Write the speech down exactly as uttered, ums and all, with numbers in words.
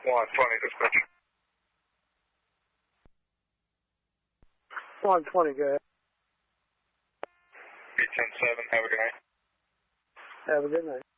one twenty, dispatch. one twenty, go ahead. eight ten seven, have a good night. Have a good night.